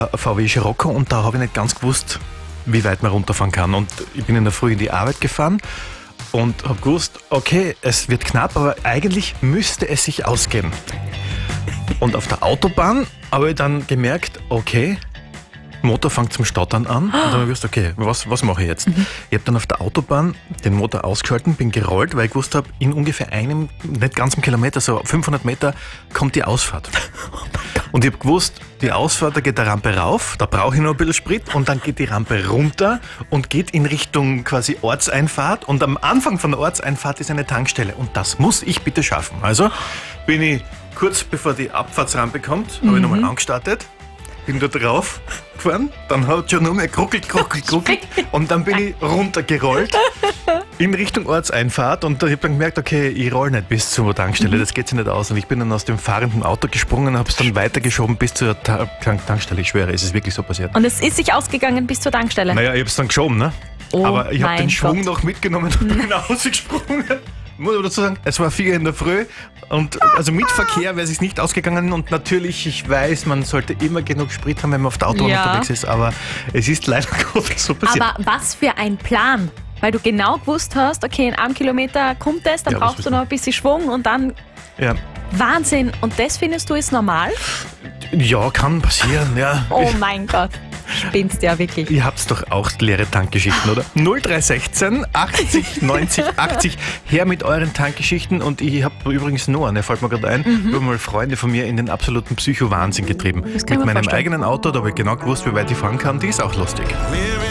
VW Scirocco und da habe ich nicht ganz gewusst, wie weit man runterfahren kann. Und ich bin in der Früh in die Arbeit gefahren und habe gewusst, okay, es wird knapp, aber eigentlich müsste es sich ausgehen. Und auf der Autobahn habe ich dann gemerkt, okay, Motor fängt zum Stottern an und dann habe ich gewusst, okay, was mache ich jetzt? Ich habe dann auf der Autobahn den Motor ausgeschalten, bin gerollt, weil ich gewusst habe, in ungefähr einem, nicht ganzen Kilometer, so 500 Meter, kommt die Ausfahrt. Und ich habe gewusst, die Ausfahrt, da geht der Rampe rauf, da brauche ich noch ein bisschen Sprit und dann geht die Rampe runter und geht in Richtung quasi Ortseinfahrt und am Anfang von der Ortseinfahrt ist eine Tankstelle und das muss ich bitte schaffen. Also bin ich kurz bevor die Abfahrtsrampe kommt, habe ich nochmal angestartet, bin da drauf gefahren, dann hat es schon nur mehr geruckelt und dann bin ich runtergerollt in Richtung Ortseinfahrt und ich habe dann gemerkt, okay, ich roll nicht bis zur Tankstelle, das geht sich nicht aus und ich bin dann aus dem fahrenden Auto gesprungen und habe es dann weitergeschoben bis zur Tankstelle. Ich schwöre, es ist wirklich so passiert. Und es ist sich ausgegangen bis zur Tankstelle? Naja, ich habe es dann geschoben, ne? Oh, aber ich habe den Schwung Gott. noch mitgenommen und bin rausgesprungen. Muss aber dazu sagen, es war 4 in der Früh und also mit Verkehr wäre es sich nicht ausgegangen und natürlich, ich weiß, man sollte immer genug Sprit haben, wenn man auf der Autobahn unterwegs ist, aber es ist leider Gottes so passiert. Aber was für ein Plan, weil du genau gewusst hast, okay, in einem Kilometer kommt es, dann Ja, brauchst du noch ein bisschen Schwung und dann Ja. Wahnsinn. Und das findest du ist normal? Ja, kann passieren, ja. Oh mein Gott, spinnst ja wirklich. Ihr habt doch auch leere Tankgeschichten, oder? 0316 80 90 80. Her mit euren Tankgeschichten. Und ich habe übrigens noch eine, fällt mir gerade ein. Ich habe mal Freunde von mir in den absoluten Psycho-Wahnsinn getrieben. Das kann Mit ich mir meinem vorstellen. eigenen Auto, da habe ich genau gewusst, wie weit ich fahren kann. Die ist auch lustig.